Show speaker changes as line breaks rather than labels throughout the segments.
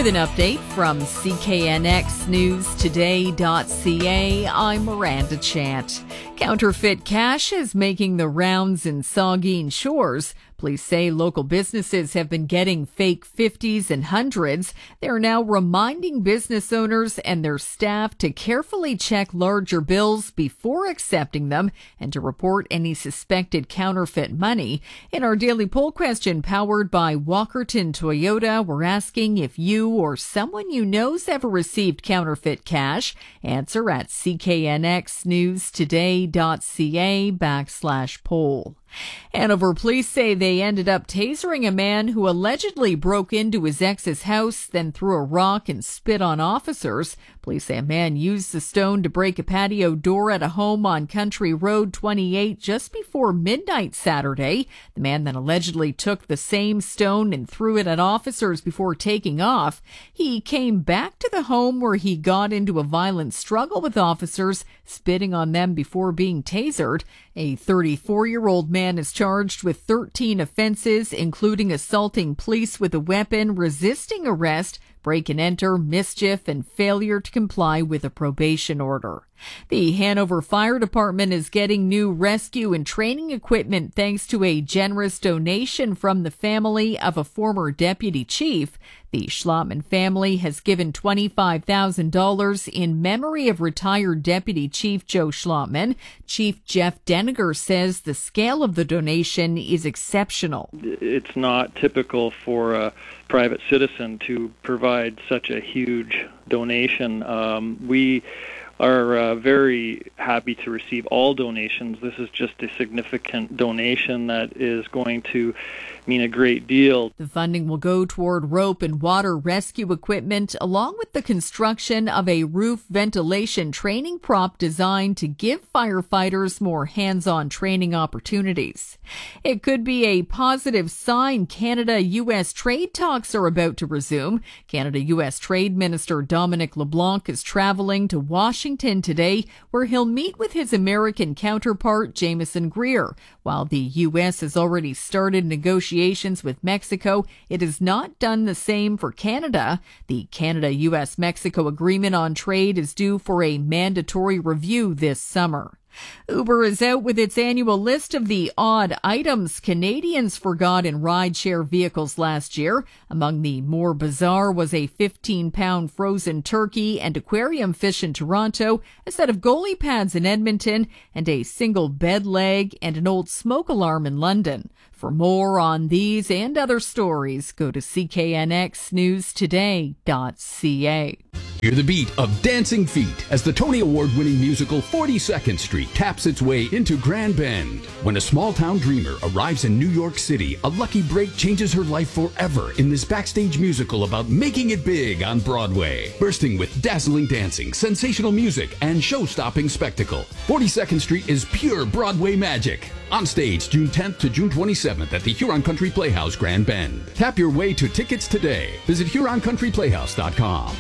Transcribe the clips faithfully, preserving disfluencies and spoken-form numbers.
With an update from C K N X News Today dot C A, I'm Miranda Chant. Counterfeit cash is making the rounds in Saugeen Shores. Police say local businesses have been getting fake fifties and hundreds. They're now reminding business owners and their staff to carefully check larger bills before accepting them and to report any suspected counterfeit money. In our daily poll question powered by Walkerton Toyota, we're asking if you or someone you know's ever received counterfeit cash. Answer at C K N X News Today dot C A backslash poll. Hanover police say they ended up tasering a man who allegedly broke into his ex's house, then threw a rock and spit on officers. Police say a man used the stone to break a patio door at a home on Country Road twenty-eight just before midnight Saturday. The man then allegedly took the same stone and threw it at officers before taking off. He came back to the home where he got into a violent struggle with officers, spitting on them before being tasered. A thirty-four-year-old man is charged with thirteen offenses, including assaulting police with a weapon, resisting arrest, break and enter, mischief, and failure to comply with a probation order. The Hanover Fire Department is getting new rescue and training equipment thanks to a generous donation from the family of a former deputy chief. The Schlottman family has given twenty-five thousand dollars in memory of retired Deputy Chief Joe Schlottman. Chief Jeff Deniger says the scale of the donation is exceptional.
It's not typical for a private citizen to provide such a huge donation. Um, we are uh, very happy to receive all donations. This is just a significant donation that is going to mean a great deal.
The funding will go toward rope and water rescue equipment, along with the construction of a roof ventilation training prop designed to give firefighters more hands-on training opportunities. It could be a positive sign Canada U S trade talks are about to resume. Canada U S Trade Minister Dominic LeBlanc is traveling to Washington today, where he'll meet with his American counterpart, Jameson Greer. While the U S has already started negotiations with Mexico, it has not done the same for Canada. The Canada-U S Mexico Agreement on Trade is due for a mandatory review this summer. Uber is out with its annual list of the odd items Canadians forgot in rideshare vehicles last year. Among the more bizarre was a fifteen-pound frozen turkey and aquarium fish in Toronto, a set of goalie pads in Edmonton, and a single bed leg and an old smoke alarm in London. For more on these and other stories, go to C K N X News Today dot C A.
Hear the beat of Dancing Feet as the Tony Award-winning musical forty-second Street taps its way into Grand Bend. When a small-town dreamer arrives in New York City, a lucky break changes her life forever in this backstage musical about making it big on Broadway. Bursting with dazzling dancing, sensational music, and show-stopping spectacle, forty-second Street is pure Broadway magic. On stage June tenth to June twenty-seventh at the Huron Country Playhouse, Grand Bend. Tap your way to tickets today. Visit Huron Country Playhouse dot com.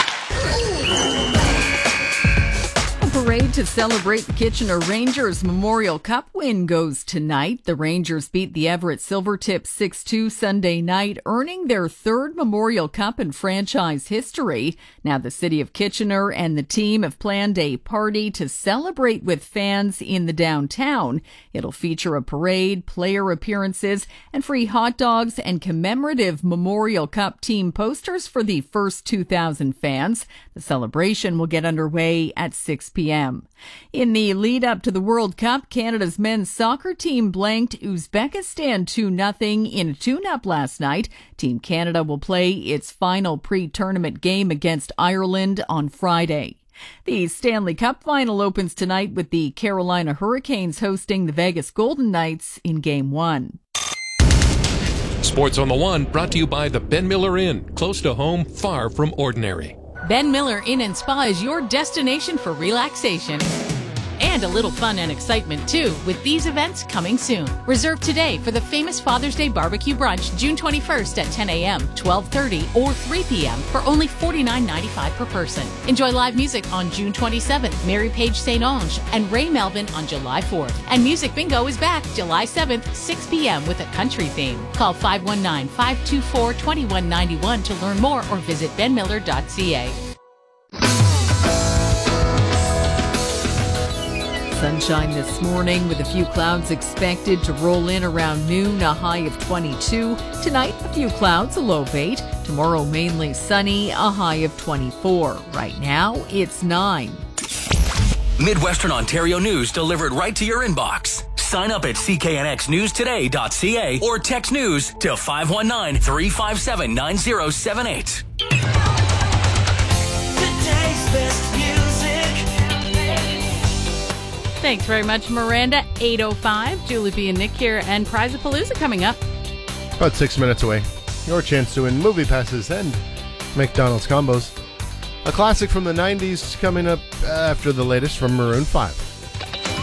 A parade to celebrate the Kitchener Rangers Memorial Cup win goes tonight. The Rangers beat the Everett Silvertips six two Sunday night, earning their third Memorial Cup in franchise history. Now the city of Kitchener and the team have planned a party to celebrate with fans in the downtown. It'll feature a parade, player appearances, and free hot dogs and commemorative Memorial Cup team posters for the first two thousand fans. The celebration will get underway at six p.m. In the lead up to the World Cup, Canada's men's soccer team blanked Uzbekistan two nothing in a tune-up last night. Team Canada will play its final pre-tournament game against Ireland on Friday. The Stanley Cup final opens tonight with the Carolina Hurricanes hosting the Vegas Golden Knights in Game one.
Sports on the One brought to you by the Ben Miller Inn, close to home, far from ordinary.
Ben Miller Inn and Spa is your destination for relaxation. And a little fun and excitement, too, with these events coming soon. Reserve today for the famous Father's Day Barbecue Brunch, June twenty-first at ten a.m., twelve thirty, or three p.m. for only forty-nine ninety-five per person. Enjoy live music on June twenty-seventh, Mary Page Saint Ange and Ray Melvin on July fourth. And Music Bingo is back July seventh, six p.m. with a country theme. Call five one nine, five two four, two one nine one to learn more or visit ben miller dot c a.
Sunshine this morning with a few clouds expected to roll in around noon, a high of twenty-two. Tonight, a few clouds, a low of eight. Tomorrow, mainly sunny, a high of twenty-four. Right now, it's nine.
Midwestern Ontario news delivered right to your inbox. Sign up at c k n x news today dot c a or text news to five one nine, three five seven, nine zero seven eight.
Today's best music.
Thanks very much, Miranda. eight oh five, Julie B. and Nick here, and Prizapalooza coming up.
About six minutes away. Your chance to win movie passes and McDonald's combos. A classic from the nineties coming up after the latest from Maroon five.